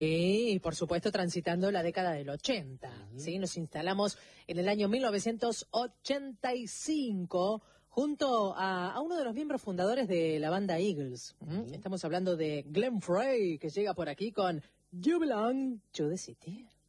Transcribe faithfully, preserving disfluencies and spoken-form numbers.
Y, por supuesto, transitando la década del ochenta, uh-huh. ¿sí? Nos instalamos en el año mil novecientos ochenta y cinco junto a, a uno de los miembros fundadores de la banda Eagles. Uh-huh. Estamos hablando de Glenn Frey, que llega por aquí con You Belong to the City.